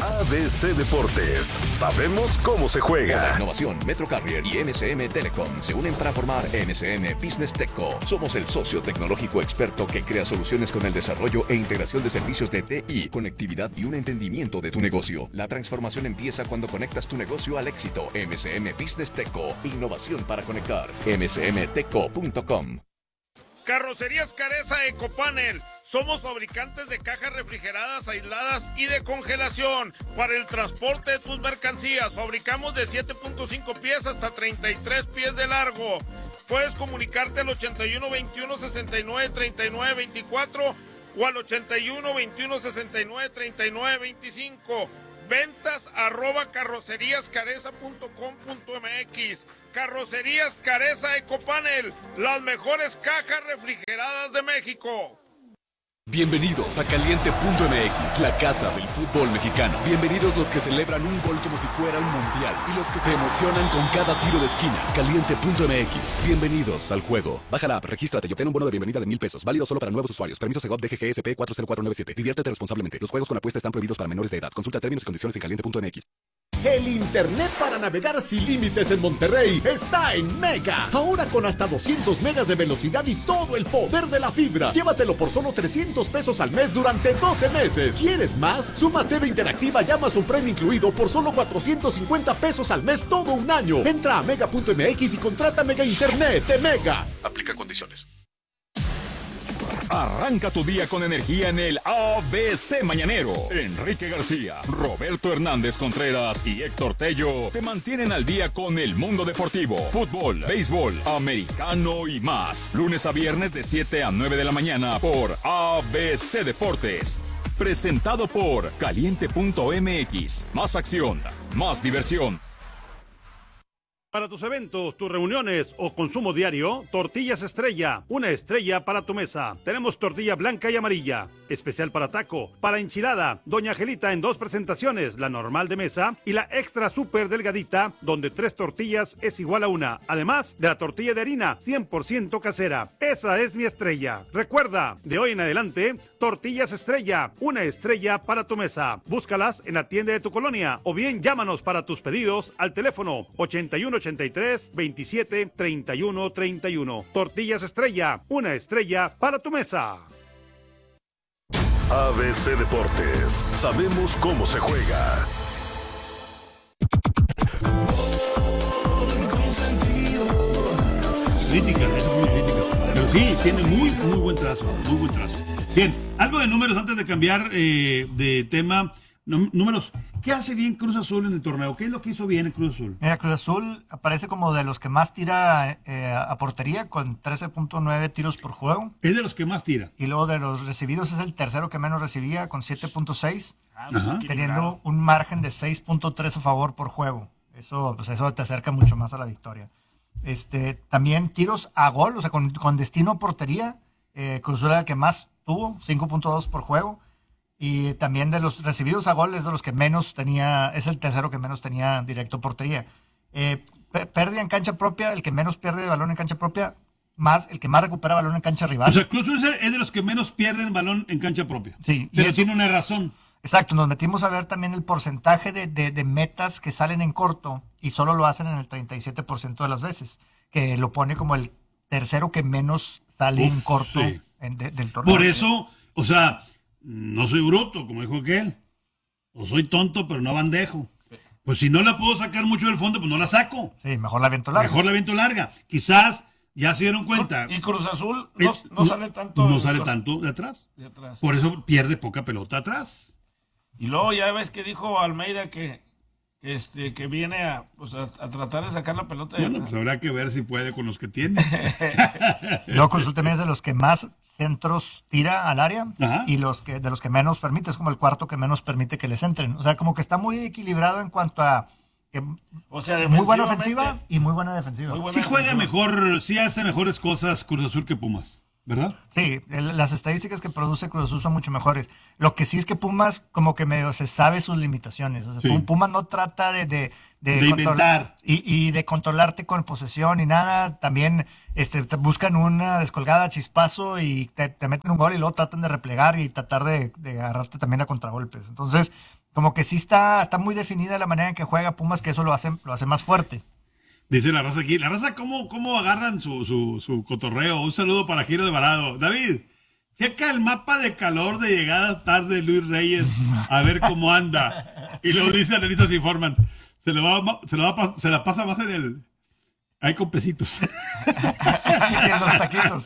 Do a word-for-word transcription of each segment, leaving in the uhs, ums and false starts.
A B C Deportes. Sabemos cómo se juega. Innovación, Metro Carrier y M C M Telecom se unen para formar M C M Business Techco. Somos el socio tecnológico experto que crea soluciones con el desarrollo e integración de servicios de T I, conectividad y un entendimiento de tu negocio. La transformación empieza cuando conectas tu negocio al éxito. M C M Business Techco. Innovación para conectar. m c m techco punto com. Carrocerías Careza Ecopanel. Somos fabricantes de cajas refrigeradas, aisladas y de congelación para el transporte de tus mercancías. Fabricamos de siete punto cinco pies hasta treinta y tres pies de largo. Puedes comunicarte al ochenta y uno veintiuno sesenta y nueve treinta y nueve veinticuatro o al ochenta y uno veintiuno sesenta y nueve treinta y nueve veinticinco. Ventas arroba carrocerías careza punto com punto m x. Carrocerías Careza Ecopanel, las mejores cajas refrigeradas de México. Bienvenidos a Caliente punto m x, la casa del fútbol mexicano. Bienvenidos los que celebran un gol como si fuera un mundial y los que se emocionan con cada tiro de esquina. Caliente punto m x, bienvenidos al juego. Baja la app, regístrate y obtén un bono de bienvenida de mil pesos, válido solo para nuevos usuarios. Permiso Segov D G G S P cuatro cero cuatro nueve siete. Diviértete responsablemente. Los juegos con apuesta están prohibidos para menores de edad. Consulta términos y condiciones en caliente punto m x. El internet para navegar sin límites en Monterrey está en Mega. Ahora con hasta doscientos megas de velocidad y todo el poder de la fibra. Llévatelo por solo trescientos pesos al mes durante doce meses. ¿Quieres más? Suma T V Interactiva y Amazon Prime incluido por solo cuatrocientos cincuenta pesos al mes todo un año. Entra a mega punto m x y contrata Mega Internet de Mega. Aplica condiciones. Arranca tu día con energía en el A B C Mañanero. Enrique García, Roberto Hernández Contreras y Héctor Tello te mantienen al día con el mundo deportivo, fútbol, béisbol, americano y más. Lunes a viernes de siete a nueve de la mañana por A B C Deportes. Presentado por Caliente punto m x. Más acción, más diversión. Para tus eventos, tus reuniones o consumo diario, Tortillas Estrella, una estrella para tu mesa. Tenemos tortilla blanca y amarilla, especial para taco, para enchilada, Doña Angelita en dos presentaciones, la normal de mesa y la extra súper delgadita, donde tres tortillas es igual a una. Además de la tortilla de harina, cien por ciento casera. Esa es mi estrella. Recuerda, de hoy en adelante, Tortillas Estrella, una estrella para tu mesa. Búscalas en la tienda de tu colonia o bien llámanos para tus pedidos al teléfono ochenta y uno ochenta y tres veintisiete treinta y uno treinta y uno. Tortillas Estrella, una estrella para tu mesa. A B C Deportes, sabemos cómo se juega. Crítica, es muy crítica. Pero sí, tiene muy, muy buen trazo, muy buen trazo. Bien, algo de números antes de cambiar eh, de tema. No, números, ¿qué hace bien Cruz Azul en el torneo? ¿Qué es lo que hizo bien en Cruz Azul? Mira, Cruz Azul aparece como de los que más tira eh, a portería, con trece punto nueve tiros por juego. Es de los que más tira. Y luego de los recibidos es el tercero que menos recibía, con siete punto seis, Ajá. teniendo un margen de seis punto tres a favor por juego. Eso, pues eso te acerca mucho más a la victoria. Este, también tiros a gol, o sea, con, con destino a portería, eh, Cruz Azul era el que más tuvo, cinco punto dos por juego. Y también de los recibidos a gol es de los que menos tenía, es el tercero que menos tenía directo a portería. Eh, pérdida en cancha propia, el que menos pierde balón en cancha propia, más el que más recupera balón en cancha rival. O sea, Cruz Azul es de los que menos pierden balón en cancha propia. Sí. Pero eso, tiene una razón. Exacto, nos metimos a ver también el porcentaje de, de, de metas que salen en corto y solo lo hacen en el treinta y siete por ciento de las veces, que lo pone como el tercero que menos sale Uf, en corto sí. en, de, del torneo. Por eso, o sea... No soy bruto, como dijo aquel. O soy tonto, pero no bandejo. Pues si no la puedo sacar mucho del fondo, pues no la saco. Sí, mejor la viento larga. Mejor la viento larga. Quizás ya se dieron cuenta. Y Cruz Azul no, no, no sale tanto. No sale tanto de atrás. de atrás. Por eso pierde poca pelota atrás. Y luego ya ves que dijo Almeida que este que viene a, pues a, a tratar de sacar la pelota. Bueno, pues habrá que ver si puede con los que tiene. Luego Cruz Azul también es de los que más centros tira al área. Ajá. Y los que de los que menos permite, es como el cuarto que menos permite que les entren. O sea, como que está muy equilibrado en cuanto a que, o sea, muy buena ofensiva y muy buena defensiva. Muy buena sí juega defensiva. mejor, sí hace mejores cosas Cruz Azul que Pumas, ¿verdad? Sí, el, las estadísticas que produce Cruz Azul son mucho mejores. Lo que sí es que Pumas como que medio se sabe sus limitaciones. O sea, Sí. Pumas no trata de... de De, De controlar inventar. y, y de controlarte con posesión y nada. También este, te buscan una descolgada, chispazo y te, te meten un gol y luego tratan de replegar y tratar de, de agarrarte también a contragolpes. Entonces, como que sí está, está muy definida la manera en que juega Pumas, que eso lo hace, lo hace más fuerte. Dice la raza aquí, la raza, ¿cómo, cómo agarran su, su, su cotorreo? Un saludo para Giro de Varado. David, checa el mapa de calor de llegada tarde de Luis Reyes, a ver cómo anda. Y lo dice analistas y informan. Se, lo va, se, lo va, se la pasa más en el... Ahí con pesitos. En los taquitos.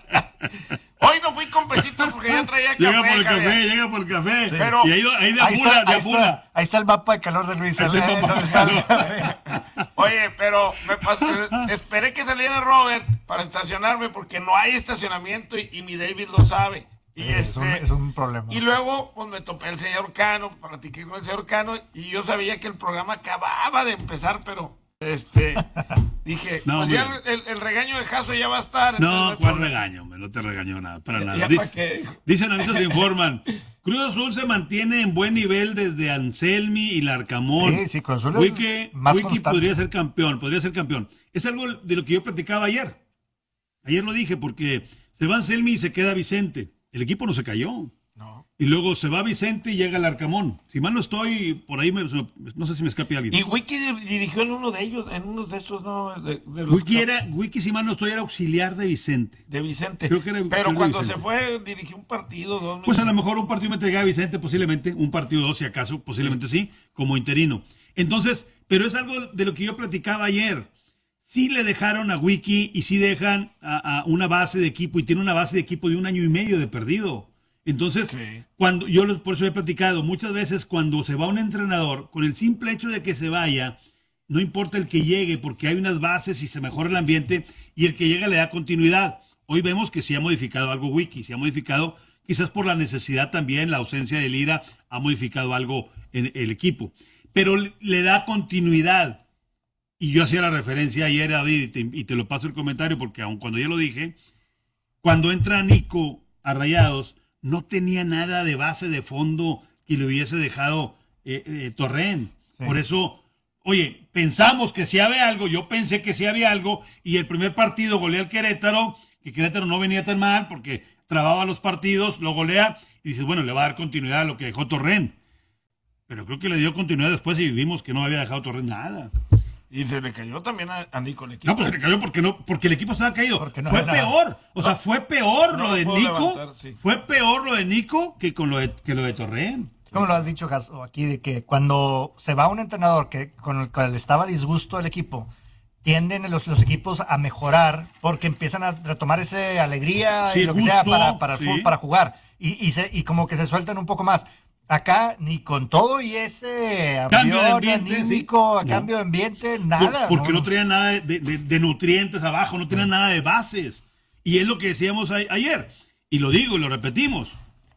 Hoy no fui con pesitos porque ya traía café. Llega por el Javier. café, llega por el café. Sí. Pero, y ahí, ahí de ahí, apura, está, de ahí, apura. está, ahí está el mapa de calor de Luis. Ahí está el ¿eh? mapa ¿Dónde de está el calor. café? Oye, pero me pas- esperé que saliera Robert para estacionarme porque no hay estacionamiento y, y mi David lo sabe. Y Sí, es, este, un, es un problema. Y luego pues me topé el señor Cano, platiqué con el señor Cano y yo sabía que el programa acababa de empezar, pero este dije, No, pues ya hombre. el, el regaño de Jaso ya va a estar. No, entonces, ¿cuál pues, regaño? hombre? No te regañó nada, para ¿Ya nada. para Dice, qué? dicen analistas que informan. Cruz Azul se mantiene en buen nivel desde Anselmi y Larcamón. Sí, sí, Cruz Azul es Wiki, más Wiki constante. podría ser campeón, podría ser campeón. Es algo de lo que yo platicaba ayer. Ayer lo dije porque se va Anselmi y se queda Vicente. El equipo no se cayó. No. Y luego se va Vicente y llega el Arcamón. Si mal no estoy, por ahí me- no sé si me escape alguien. Y Wiki di- dirigió en uno de ellos, en uno de esos, ¿no? De, de los Wiki, cap- era, Wiki, si mal no estoy, era auxiliar de Vicente. de Vicente. Creo que era Pero auxiliar de cuando Vicente. se fue, dirigió un partido, dos Pues a lo mejor un partido me entregaba a Vicente, posiblemente, un partido dos, si acaso, posiblemente sí, como interino. Entonces, pero es algo de lo que yo platicaba ayer. Sí le dejaron a Wiki y sí dejan a, a una base de equipo y tiene una base de equipo de un año y medio de perdido. Entonces, Sí. cuando yo los- por eso he platicado, muchas veces cuando se va un entrenador, con el simple hecho de que se vaya, no importa el que llegue, porque hay unas bases y se mejora el ambiente, y el que llega le da continuidad. Hoy vemos que sí ha modificado algo Wiki, sí ha modificado, quizás por la necesidad también, la ausencia de Lira, ha modificado algo en el equipo. Pero le- le da continuidad. Y yo hacía la referencia ayer, David, y te, y te lo paso el comentario, porque aun cuando ya lo dije, cuando entra Nico a Rayados, no tenía nada de base de fondo que le hubiese dejado eh, eh, Torrén. Sí. Por eso, oye, pensamos que sí había algo, yo pensé que sí había algo, y el primer partido golea al Querétaro, que Querétaro no venía tan mal porque trababa los partidos, lo golea, y dices, bueno, le va a dar continuidad a lo que dejó Torrén. Pero creo que le dio continuidad después y vimos que no había dejado Torrén nada. Y se le cayó también a, a Nico el equipo. No, pues se le cayó porque no, porque el equipo estaba caído. Porque no fue era nada. peor. O sea, fue peor No lo lo de puedo Nico. levantar, sí. Fue peor lo de Nico que con lo de, que lo de Torrén. Como lo has dicho, Gaso, aquí, de que cuando se va un entrenador que con el cual estaba a disgusto el equipo, tienden los, los equipos a mejorar porque empiezan a retomar esa alegría Sí, y lo que sea gusto, para, para, el sí. fútbol, para jugar. Y, y, se, y como que se sueltan un poco más. Acá, ni con todo y ese Cambio de ambiente, ambiente, anímico, sí. cambio de ambiente, Por- nada. porque no, traían nada de, de- de nutrientes abajo, no tenían nada de bases. Y es lo que decíamos a- ayer. Y lo digo y lo repetimos.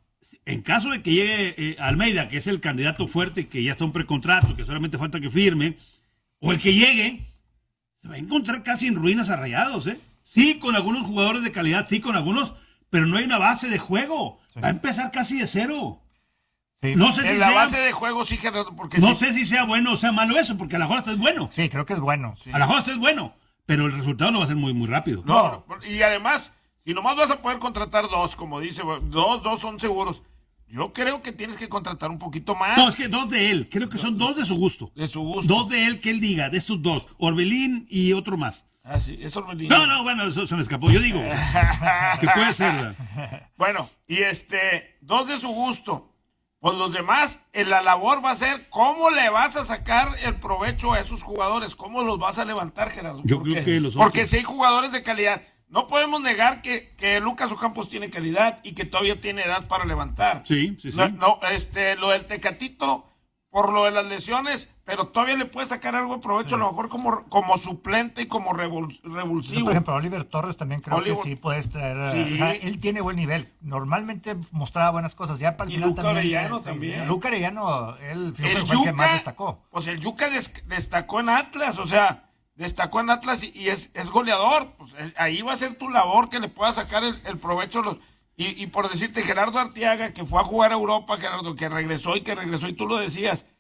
En caso de que llegue eh, Almeida, que es el candidato fuerte, que ya está un precontrato, que solamente falta que firme, o el que llegue, se va a encontrar casi en ruinas a Rayados, ¿eh? Sí, con algunos jugadores de calidad, sí, con algunos, pero no hay una base de juego. Va a empezar casi de cero. Sí. No sé si En la sea, base de juego, sí, Gerardo, porque no sí- sé si sea bueno o sea malo eso, porque a la mejor hasta es bueno. Sí, creo que es bueno. A la mejor hasta es bueno, pero el resultado no va a ser muy, muy rápido. No, no, y además, si nomás vas a poder contratar dos, como dice, dos, dos son seguros. Yo creo que tienes que contratar un poquito más. No, es que dos de él, creo que son dos de su gusto. De su gusto. Dos de él que él diga, de estos dos, Orbelín y otro más. Ah, sí, eso me No, no, bueno, eso se me escapó, yo digo. que puede ser. ¿verdad? Bueno, y este, dos de su gusto. Pues los demás, eh, la labor va a ser cómo le vas a sacar el provecho a esos jugadores, cómo los vas a levantar, Gerardo. Yo Porque- creo que los Porque otros- si hay jugadores de calidad, no podemos negar que, que Lucas Ocampos tiene calidad y que todavía tiene edad para levantar. Sí, sí, sí. No, no, este, lo del Tecatito, por lo de las lesiones, pero todavía le puede sacar algo de provecho, a lo mejor como, como suplente y como revol- revulsivo. Por ejemplo, Oliver Torres también creo Oliver- que sí puedes traer. Sí. Ajá, él tiene buen nivel. Normalmente mostraba buenas cosas. Ya para el Y final Luca también. Orellano sí, también. Luca Arellano, él fue El el que más Yuca, destacó. pues el Yuca des- destacó en Atlas, o sea, destacó en Atlas y, y es, es goleador. Pues es- ahí va a ser tu labor que le puedas sacar el, el provecho. a los- y, y por decirte, Gerardo Arteaga, que fue a jugar a Europa, Gerardo, que regresó y que regresó, y tú lo decías,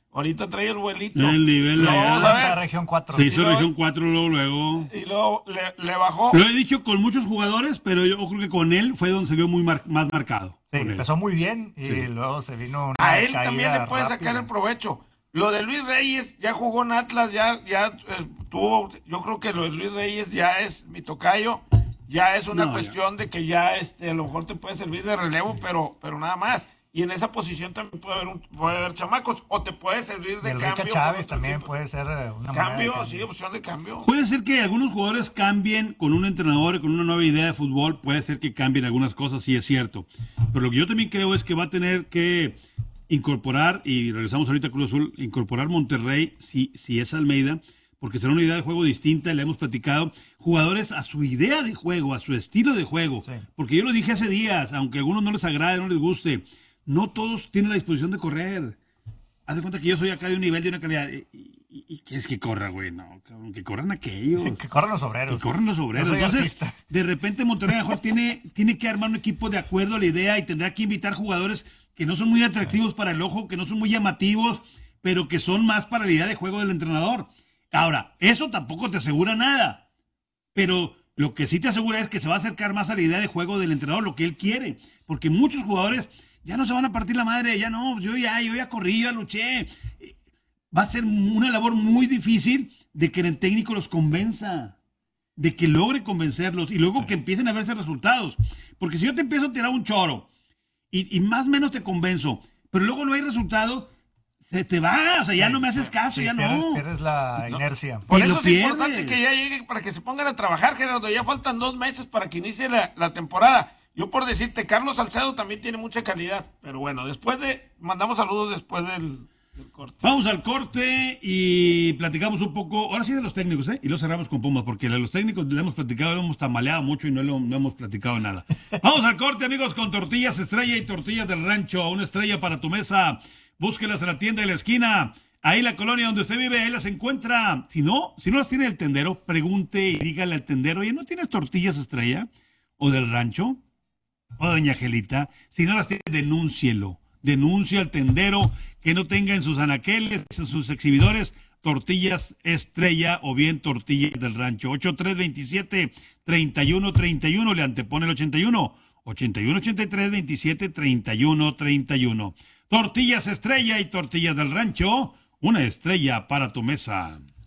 Ahorita trae el vuelito. El nivel Lo allá. vamos a ver. Hasta región cuatro. Se hizo Y luego- región cuatro luego, luego. Y luego le, le bajó. Lo he dicho con muchos jugadores, pero yo creo que con él fue donde se vio muy mar- más marcado. Sí, Con él. empezó muy bien y Sí. luego se vino una A él caída también le puede rápida. sacar el provecho. Lo de Luis Reyes, ya jugó en Atlas, ya, ya eh, tuvo, yo creo que lo de Luis Reyes ya es mi tocayo, ya es una No, cuestión de que ya este, a lo mejor te puede servir de relevo, pero, pero nada más. Y en esa posición también puede haber, un, puede haber chamacos, o te puede servir de Y el cambio. Rica con Chávez otro también tipo. puede ser eh, una moneda de Cambio, cambio. sí, opción de cambio. Puede ser que algunos jugadores cambien con un entrenador y con una nueva idea de fútbol, puede ser que cambien algunas cosas, sí es cierto. Pero lo que yo también creo es que va a tener que incorporar, y regresamos ahorita a Cruz Azul, incorporar Monterrey, si, si es Almeida, porque será una idea de juego distinta, le hemos platicado, jugadores a su idea de juego, a su estilo de juego. Sí. Porque yo lo dije hace días, aunque a algunos no les agrade, no les guste, no todos tienen la disposición de correr. Haz de cuenta que yo soy acá de un nivel, de una calidad. ¿Y, y, y qué es que corra, güey? No, cabrón, que corran aquellos. Que corran los obreros. Que corran los obreros. No soy Entonces, artista. de repente Monterrey a lo mejor tiene, tiene que armar un equipo de acuerdo a la idea y tendrá que invitar jugadores que no son muy atractivos para el ojo, que no son muy llamativos, pero que son más para la idea de juego del entrenador. Ahora, eso tampoco te asegura nada, pero lo que sí te asegura es que se va a acercar más a la idea de juego del entrenador, lo que él quiere, porque muchos jugadores ya no se van a partir la madre, ya no, yo ya, yo ya corrí, ya luché. Va a ser una labor muy difícil de que el técnico los convenza, de que logre convencerlos y luego que empiecen a verse resultados. Porque si yo te empiezo a tirar un choro y, y más o menos te convenzo, pero luego no hay resultados, se te va, o sea, ya no me haces caso, Sí, ya pierdes, no. pierdes la No. inercia. Por Y eso lo es pierdes. importante que ya llegue para que se pongan a trabajar, Gerardo. Ya faltan dos meses para que inicie la, la temporada. Yo por decirte, Carlos Salcedo también tiene mucha calidad. Pero bueno, después de... Mandamos saludos después del, del corte. Vamos al corte y platicamos un poco, ahora sí de los técnicos, ¿eh? Y lo cerramos con Pumas, porque de los técnicos le hemos platicado, hemos tambaleado mucho y no, lo, no hemos platicado nada. Vamos al corte, amigos, con tortillas estrella y tortillas del rancho. Una estrella para tu mesa. Búsquelas en la tienda de la esquina. Ahí la colonia donde usted vive, ahí las encuentra. Si no, si no las tiene el tendero, pregunte y dígale al tendero, oye, ¿no tienes tortillas estrella o del rancho? O doña Angelita, si no las tiene, denúncielo. Denuncia al tendero que no tenga en sus anaqueles, en sus exhibidores, tortillas estrella o bien tortillas del rancho. ocho tres veintisiete treinta y uno treinta y uno, le antepone el ochenta y uno. ochenta y uno ochenta y tres veintisiete treinta y uno treinta y uno. Tortillas estrella y tortillas del rancho, una estrella para tu mesa.